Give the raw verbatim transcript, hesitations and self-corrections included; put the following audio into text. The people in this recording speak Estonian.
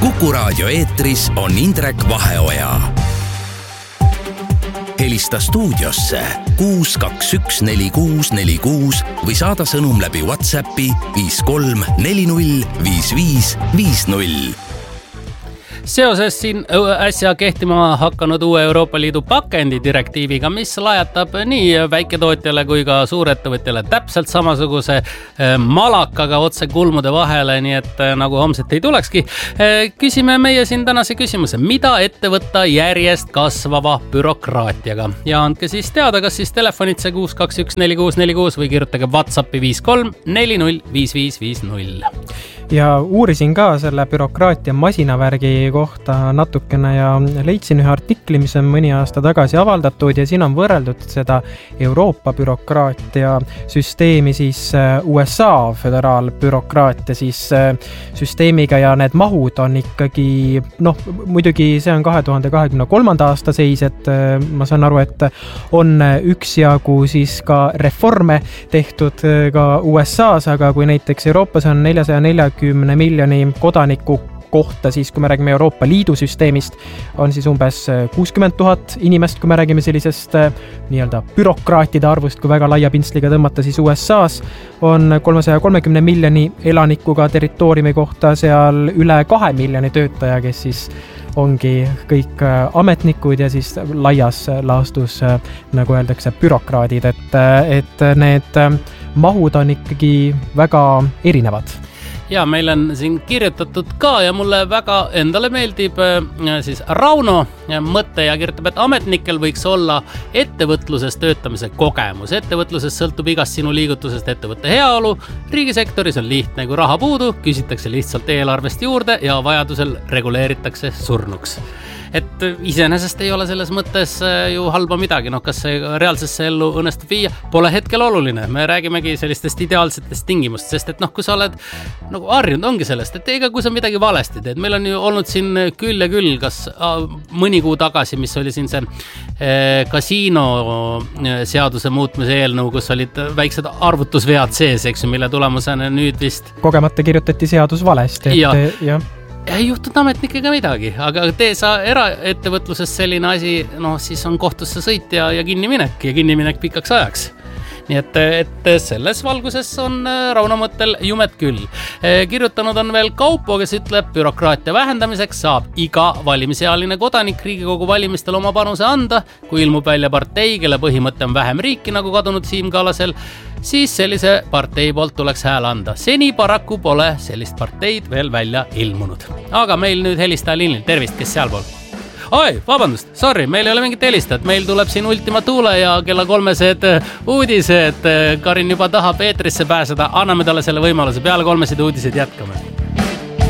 Kuku Raadio eetris on Indrek Vaheoja. Helista stuudiosse kuus kaks üks neli kuus neli kuus või saada sõnum läbi WhatsAppi viis kolm neli null viis viis viis null. Seoses siin äsja kehtima hakanud uue Euroopa Liidu pakendidirektiiviga, mis lajatab nii väiketootjale kui ka suurettevõtjale täpselt samasuguse malakaga otse kulmude vahele, nii et nagu homset ei tulekski. Küsime meie siin tänase küsimuse, mida ette võtta järjest kasvava bürokraatiaga? Ja andke siis teada, kas siis telefonitse kuus kaks üks neli kuus neli kuus või kirjutage WhatsAppi viis kolm neli null viis viis viis null. Ja uurisin ka selle bürokraatia masinavärgi kohta natukene ja leidsin ühe artikli, mis on mõni aasta tagasi avaldatud ja siin on võrreldud seda Euroopa bürokraatia süsteemi siis U S A föderaalbürokraatia siis süsteemiga ja need mahud on ikkagi, noh, muidugi see on kahe tuhande kahekümne kolmanda aasta seis, et ma saan aru, et on üksjagu siis ka reforme tehtud ka U S A-s, aga kui näiteks Euroopas on neljasada nelikümmend miljoni kodaniku kohta, siis kui me räägime Euroopa Liidu süsteemist, on siis umbes kuuskümmend tuhat inimest, kui me räägime sellisest nii-öelda bürokraatide arvust, kui väga laia pintsliga tõmmata, siis U S A-s on kolmesaja kolmekümne miljoni elanikuga territooriumi kohta seal üle kahe miljoni töötaja, kes siis ongi kõik ametnikud ja siis laias laastus, nagu öeldakse, bürokraadid, et, et need mahud on ikkagi väga erinevad. Ja meil on siin kirjutatud ka ja mulle väga endale meeldib siis Rauno mõte ja kirjutab, et ametnikel võiks olla ettevõtluses töötamise kogemus. Ettevõtluses sõltub igast sinu liigutusest ettevõtte heaolu. Riigisektoris on lihtne, kui raha puudu, küsitakse lihtsalt eelarvest juurde ja vajadusel reguleeritakse surnuks. Et iseenesest ei ole selles mõttes ju halba midagi, noh kas see reaalsesse ellu õnnestub viia, pole hetkel oluline. Me räägimegi sellistest ideaalsetest tingimust, sest et noh, kui sa oled nagu harjunud, ongi sellest, et ega kui sa midagi valesti teed, meil on ju olnud siin küll ja küll, kas mõni kuu tagasi, mis oli siin see eh, kasiino seaduse muutmise eelnõu, kus olid väiksed arvutusvead sees, eks ju, mille tulemusena nüüd vist kogemata kirjutati seadus valesti, et ja. ja. ei juhtunud ametnikega midagi, aga tee sa eraettevõtluses selline asi, noh siis on kohtusse sõit ja, ja kinniminek ja kinniminek pikaks ajaks. Nii et, et selles valguses on Rauno mõttel jumet küll. Kirjutanud on veel Kaupo, kes ütleb, bürokraatia vähendamiseks saab iga valimisealine kodanik Riigikogu valimistel oma panuse anda. Kui ilmub välja partei, kelle põhimõte on vähem riiki, nagu kadunud Siim Kallasel, siis sellise partei poolt tuleks hääl anda. Seni paraku pole sellist parteid veel välja ilmunud. Aga meil nüüd helistaja liinil, tervist, kes sealpool? Oi, vabandust, sorry, meil ei ole mingit helistajat, meil tuleb siin Ultima Tuule ja kella kolmesed uudised. Karin juba tahab eetrisse pääseda, anname talle selle võimaluse, peale kolmesed uudised jätkame.